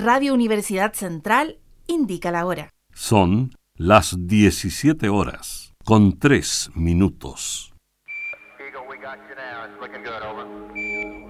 Radio Universidad Central indica la hora. Son las 17 horas, con 3 minutos.